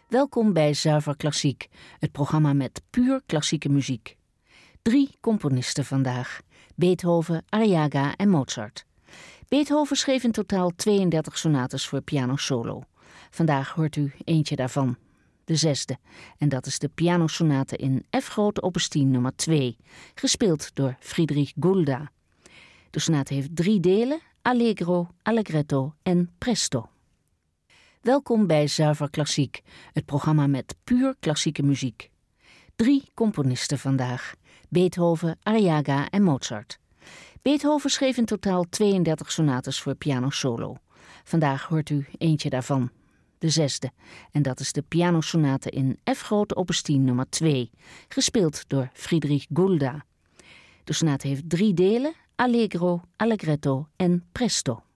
Welkom bij Zuiver Klassiek, het programma met puur klassieke muziek. 3 componisten vandaag: Beethoven, Arriaga en Mozart. Beethoven schreef in totaal 32 sonates voor piano solo. Vandaag hoort u eentje daarvan, de 6e. En dat is de pianosonate in F groot opus 10 nummer 2, gespeeld door Friedrich Gulda. De sonate heeft 3 delen: Allegro, Allegretto en Presto. Welkom bij Zuiver Klassiek, het programma met puur klassieke muziek. 3 componisten vandaag: Beethoven, Arriaga en Mozart. Beethoven schreef in totaal 32 sonates voor piano solo. Vandaag hoort u eentje daarvan, de 6e. En dat is de pianosonate in F groot opus 10 nummer 2, gespeeld door Friedrich Gulda. De sonate heeft 3 delen: Allegro, Allegretto en Presto.